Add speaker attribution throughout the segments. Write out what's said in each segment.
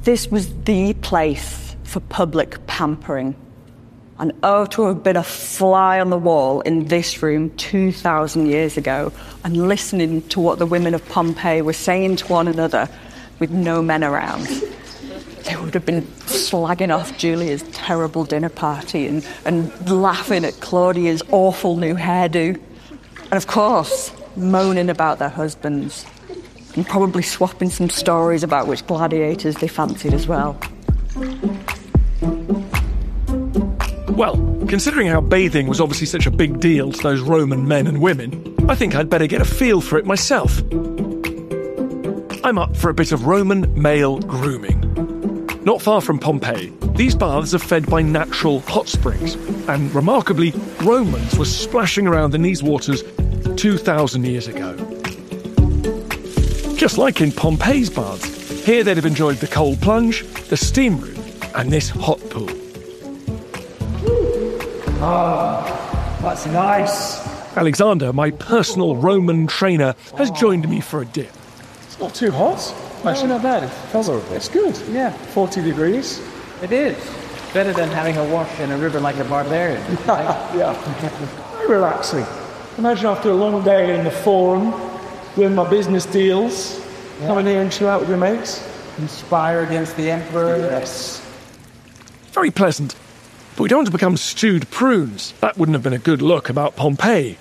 Speaker 1: This was the place for public pampering. And oh, to have been a fly on the wall in this room 2,000 years ago and listening to what the women of Pompeii were saying to one another with no men around. They would have been slagging off Julia's terrible dinner party and laughing at Claudia's awful new hairdo. And of course, moaning about their husbands. And probably swapping some stories about which gladiators they fancied as well.
Speaker 2: Well, considering how bathing was obviously such a big deal to those Roman men and women, I think I'd better get a feel for it myself. I'm up for a bit of Roman male grooming. Not far from Pompeii, these baths are fed by natural hot springs, and remarkably, Romans were splashing around in these waters 2,000 years ago. Just like in Pompeii's baths, here they'd have enjoyed the cold plunge, the steam room, and this hot pool.
Speaker 3: Oh, that's nice.
Speaker 2: Alexander, my personal Roman trainer, has joined me for a dip.
Speaker 3: It's not too hot.
Speaker 4: Actually, not bad. It feels over.
Speaker 3: It's good.
Speaker 4: Yeah.
Speaker 3: 40 degrees.
Speaker 4: It is. Better than having a wash in a river like a barbarian.
Speaker 3: Yeah. Very relaxing. Imagine after a long day in the forum, doing my business deals, coming here and chill out with your mates.
Speaker 4: Conspire against the emperor.
Speaker 3: Yes.
Speaker 2: Very pleasant. But we don't want to become stewed prunes. That wouldn't have been a good look about Pompeii.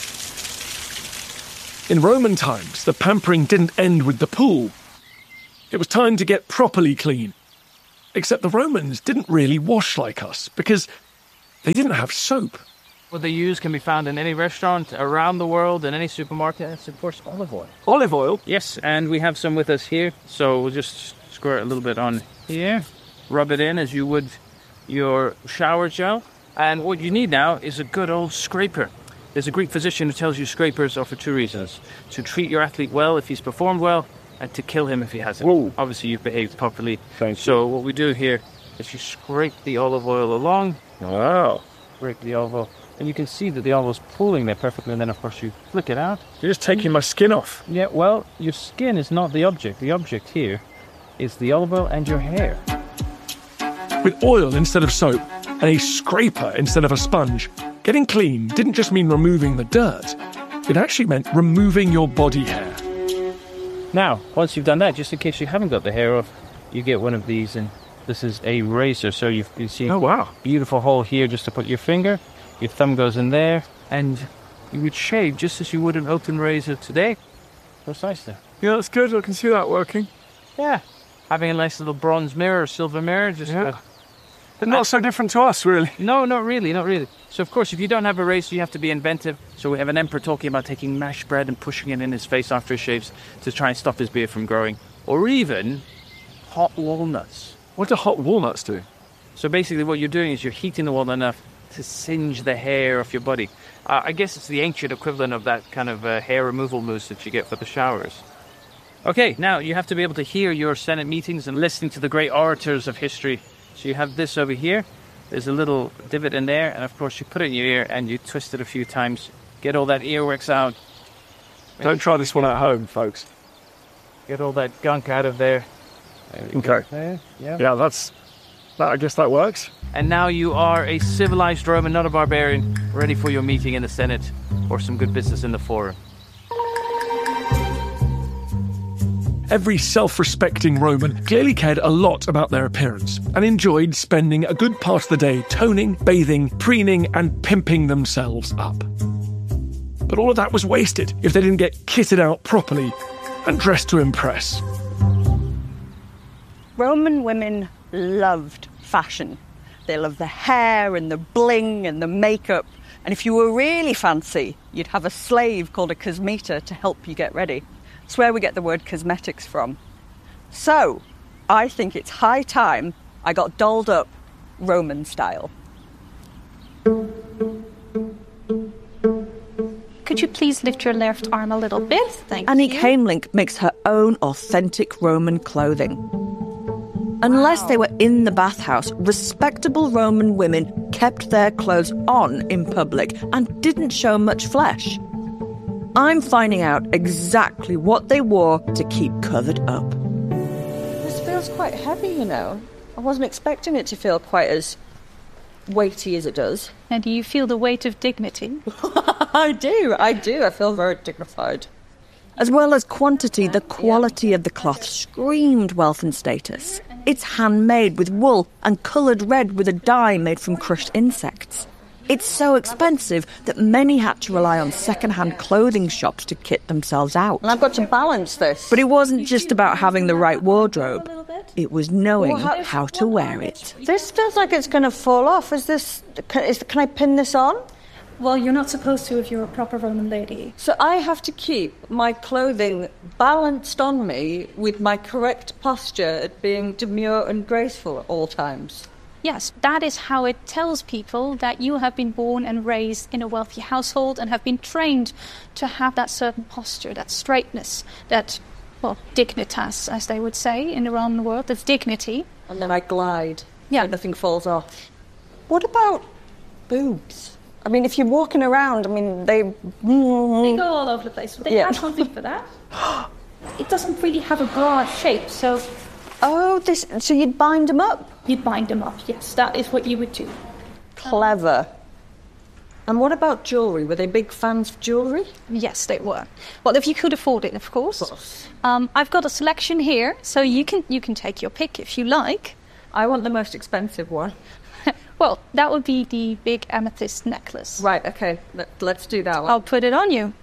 Speaker 2: In Roman times, the pampering didn't end with the pool. It was time to get properly clean. Except the Romans didn't really wash like us, because they didn't have soap.
Speaker 5: What they use can be found in any restaurant around the world, in any supermarket. It's, of course, olive oil.
Speaker 2: Olive oil?
Speaker 5: Yes, and we have some with us here. So we'll just squirt a little bit on here. Rub it in as you would your shower gel. And what you need now is a good old scraper. There's a Greek physician who tells you scrapers are for two reasons. To treat your athlete well if he's performed well, and to kill him if he hasn't.
Speaker 2: Whoa.
Speaker 5: Obviously, you've behaved properly.
Speaker 2: Thank
Speaker 5: you. What we do here is you scrape the olive oil along.
Speaker 2: Wow.
Speaker 5: Scrape the olive oil. And you can see that the olive oil's pooling there perfectly, and then, of course, you flick it out.
Speaker 2: You're just taking my skin off.
Speaker 5: Yeah, well, your skin is not the object. The object here is the olive oil and your hair.
Speaker 2: With oil instead of soap and a scraper instead of a sponge, getting clean didn't just mean removing the dirt. It actually meant removing your body hair.
Speaker 5: Now, once you've done that, just in case you haven't got the hair off, you get one of these, and this is a razor. So you see,
Speaker 2: oh wow,
Speaker 5: beautiful hole here just to put your finger. Your thumb goes in there, and you would shave just as you would an open razor today. Precisely.
Speaker 2: Yeah, that's good. I can see that working.
Speaker 5: Yeah, having a nice little bronze mirror or silver mirror. Just
Speaker 2: But not so different to us, really.
Speaker 5: No, not really, not really. So, of course, if you don't have a razor, you have to be inventive. So we have an emperor talking about taking mashed bread and pushing it in his face after he shaves to try and stop his beard from growing. Or even hot walnuts.
Speaker 2: What do hot walnuts do?
Speaker 5: So basically what you're doing is you're heating the walnut enough to singe the hair off your body. I guess it's the ancient equivalent of that kind of hair removal mousse that you get for the showers. Okay, now you have to be able to hear your Senate meetings and listen to the great orators of history. So you have this over here. There's a little divot in there, and of course you put it in your ear and you twist it a few times. Get all that earwax out.
Speaker 2: Don't try this one at home, folks.
Speaker 5: Get all that gunk out of there.
Speaker 2: Okay.
Speaker 5: There. Yeah.
Speaker 2: Yeah, that. I guess that works.
Speaker 5: And now you are a civilized Roman, not a barbarian, ready for your meeting in the Senate or some good business in the Forum.
Speaker 2: Every self-respecting Roman clearly cared a lot about their appearance and enjoyed spending a good part of the day toning, bathing, preening and pimping themselves up. But all of that was wasted if they didn't get kitted out properly and dressed to impress.
Speaker 1: Roman women loved fashion. They loved the hair and the bling and the makeup. And if you were really fancy, you'd have a slave called a cosmeta to help you get ready. It's where we get the word cosmetics from. So, I think it's high time I got dolled up Roman style.
Speaker 6: Could you please lift your left arm a little bit? Thank you.
Speaker 1: Annick Heimlich makes her own authentic Roman clothing. Unless they were in the bathhouse, respectable Roman women kept their clothes on in public and didn't show much flesh. I'm finding out exactly what they wore to keep covered up.
Speaker 6: This feels
Speaker 1: feels quite heavy, you know. I wasn't expecting it to feel quite as weighty as it does.
Speaker 6: And do you feel the weight of dignity?
Speaker 1: I do. I feel very dignified. As well as quantity, the quality of the cloth screamed wealth and status. It's handmade with wool and coloured red with a dye made from crushed insects. It's so expensive that many had to rely on second-hand clothing shops to kit themselves out. And I've got to balance this. But it wasn't just about having the right wardrobe. It was knowing how to wear it. This feels like it's going to fall off. Can I pin this on?
Speaker 6: Well, you're not supposed to if you're a proper Roman lady.
Speaker 1: So I have to keep my clothing balanced on me with my correct posture at being demure and graceful at all times.
Speaker 6: Yes, that is how it tells people that you have been born and raised in a wealthy household and have been trained to have that certain posture, that straightness, that, well, dignitas, as they would say in the Roman world, that's dignity.
Speaker 1: And then I glide.
Speaker 6: Yeah.
Speaker 1: So nothing falls off. What about boobs? I mean, if you're walking around, they
Speaker 6: They go all over the place. They
Speaker 1: Yeah.
Speaker 6: have something for that. It doesn't really have a bra shape, so
Speaker 1: so you'd bind them up?
Speaker 6: you'd bind them up. Yes, that is what you would do.
Speaker 1: Clever. And what about jewellery? Were they big fans of jewellery?
Speaker 6: Yes, they were. Well, if you could afford it, of course. I've got a selection here, so you can take your pick if you like.
Speaker 1: I want the most expensive one.
Speaker 6: Well, that would be the big amethyst necklace.
Speaker 1: Right, okay. Let's do that one.
Speaker 6: I'll put it on you.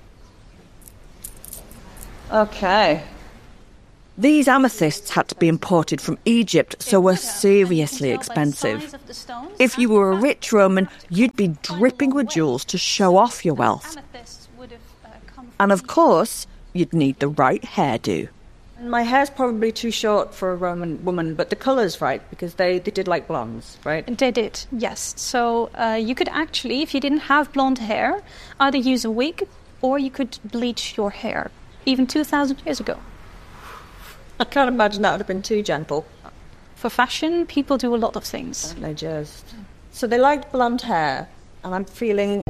Speaker 1: Okay. These amethysts had to be imported from Egypt, so were seriously expensive. If you were a rich Roman, you'd be dripping with jewels to show off your wealth. And of course, you'd need the right hairdo. My hair's probably too short for a Roman woman, but the colour's right, because they did like blondes, right?
Speaker 6: They did, yes. So you could actually, if you didn't have blonde hair, either use a wig or you could bleach your hair, even 2,000 years ago.
Speaker 1: I can't imagine that would have been too gentle.
Speaker 6: For fashion, people do a lot of things.
Speaker 1: They just... So they liked blonde hair, and I'm feeling